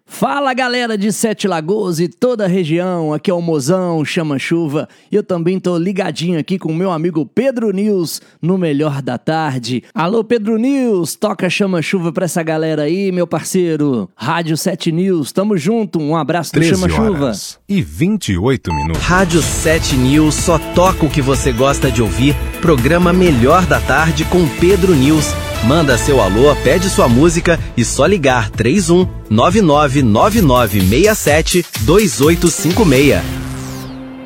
Fala galera de Sete Lagoas e toda a região, aqui é o Mozão Chama Chuva e eu também tô ligadinho aqui com o meu amigo Pedro News no Melhor da Tarde. Alô Pedro News, toca Chama Chuva pra essa galera aí, meu parceiro. Rádio 7 News, tamo junto, um abraço do Chama Chuva. 13h28. Rádio 7 News só toca o que você gosta de ouvir, programa Melhor da Tarde com Pedro News. Manda seu alô, pede sua música e só ligar 31 999967 2856.